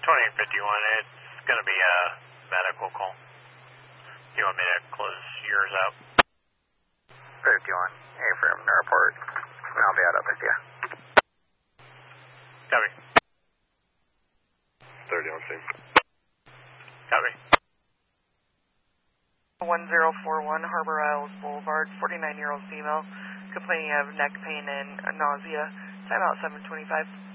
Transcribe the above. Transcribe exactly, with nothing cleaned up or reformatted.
twenty and fifty-one, it's going to be a medical call. You want me to close yours out? fifty-one, hey, from the airport. I'll be out up with you. Copy. thirty-one, same. Copy. one zero four one Harbor Isles Boulevard, forty-nine-year-old female, complaining of neck pain and nausea. Time out seven twenty-five.